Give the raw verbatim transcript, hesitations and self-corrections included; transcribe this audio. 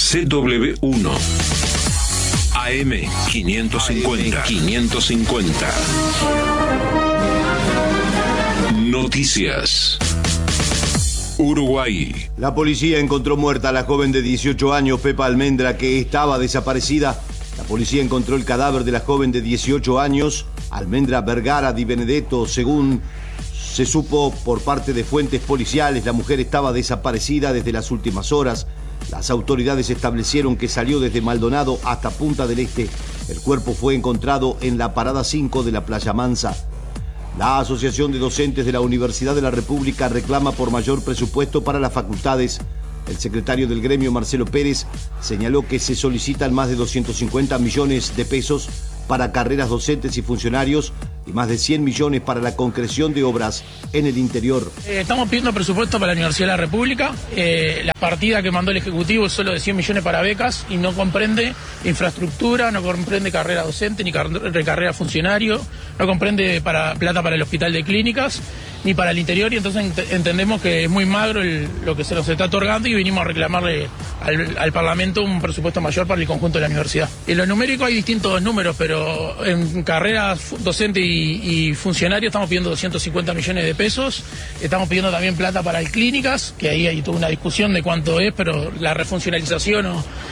C W uno. A M quinientos cincuenta. quinientos cincuenta. Noticias. Uruguay. La policía encontró muerta a la joven de dieciocho años, Pepa Almendra, que estaba desaparecida. La policía encontró el cadáver de la joven de dieciocho años, Almendra Vergara Di Benedetto. Según se supo por parte de fuentes policiales, la mujer estaba desaparecida desde las últimas horas. Las autoridades establecieron que salió desde Maldonado hasta Punta del Este. El cuerpo fue encontrado en la parada cinco de la Playa Mansa. La Asociación de Docentes de la Universidad de la República reclama por mayor presupuesto para las facultades. El secretario del gremio, Marcelo Pérez, señaló que se solicitan más de doscientos cincuenta millones de pesos para carreras docentes y funcionarios y más de cien millones para la concreción de obras en el interior. Eh, estamos pidiendo presupuesto para la Universidad de la República. Eh, la partida que mandó el Ejecutivo es solo de cien millones para becas y no comprende infraestructura, no comprende carrera docente, ni car carrera funcionario, no comprende para plata para el Hospital de Clínicas, ni para el interior, y entonces ent entendemos que es muy magro el, lo que se nos está otorgando y vinimos a reclamarle al, al Parlamento un presupuesto mayor para el conjunto de la universidad. En lo numérico hay distintos números, pero en carreras docente y, y funcionario estamos pidiendo doscientos cincuenta millones de pesos, estamos pidiendo también plata para el Clínicas, que ahí hay toda una discusión de cuánto es, pero la refuncionalización o